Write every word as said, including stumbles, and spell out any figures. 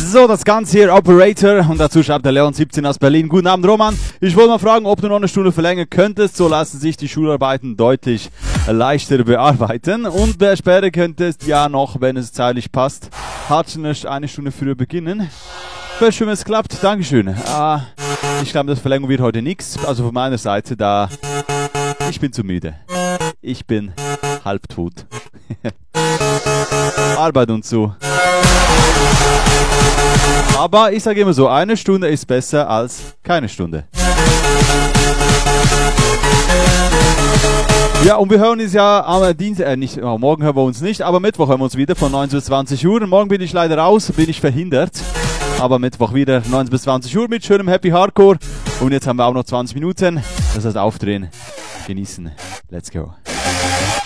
So, das Ganze hier, Operator, und dazu schreibt der Leon siebzehn aus Berlin. Guten Abend, Roman. Ich wollte mal fragen, ob du noch eine Stunde verlängern könntest, so lassen sich die Schularbeiten deutlich leichter bearbeiten. Und wer später könntest, ja noch, wenn es zeitlich passt, hat schon eine Stunde früher beginnen. Wäre schön, wenn es klappt. Dankeschön. Äh, ich glaube, das Verlängerung wird heute nichts. Also von meiner Seite, da, ich bin zu müde. Ich bin halbtot. Arbeit und so. Aber ich sage immer so, eine Stunde ist besser als keine Stunde. Ja, und wir hören uns ja am Dienstag, äh, nicht, oh, morgen hören wir uns nicht, aber Mittwoch hören wir uns wieder von neunzehn bis zwanzig Uhr. Und morgen bin ich leider raus, bin ich verhindert. Aber Mittwoch wieder neunzehn bis zwanzig Uhr mit schönem Happy Hardcore. Und jetzt haben wir auch noch zwanzig Minuten. Das heißt aufdrehen, genießen. Let's go.